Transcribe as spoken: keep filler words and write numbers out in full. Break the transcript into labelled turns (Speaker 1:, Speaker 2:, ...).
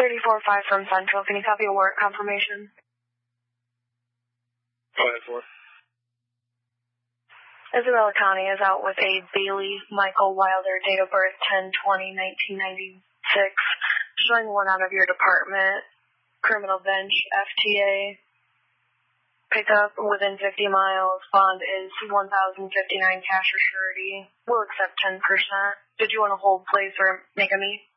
Speaker 1: thirty-four five from Central. Can you copy a warrant confirmation?
Speaker 2: Go ahead, for
Speaker 1: Isabella County is out with a Bailey Michael Wilder, date of birth ten twenty nineteen ninety-six, showing one out of your department, criminal bench, F T A, pickup within fifty miles, bond is one thousand fifty-nine cash or surety. We'll accept ten percent. Did you want to hold, place, or make a meet?